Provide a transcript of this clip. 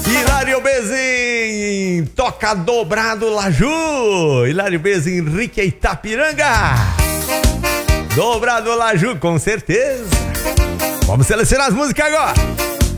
Hilário Bezin, toca dobrado Laju. Hilário Bezin, Henrique Itapiranga. Dobrado Laju, com certeza. Vamos selecionar as músicas agora.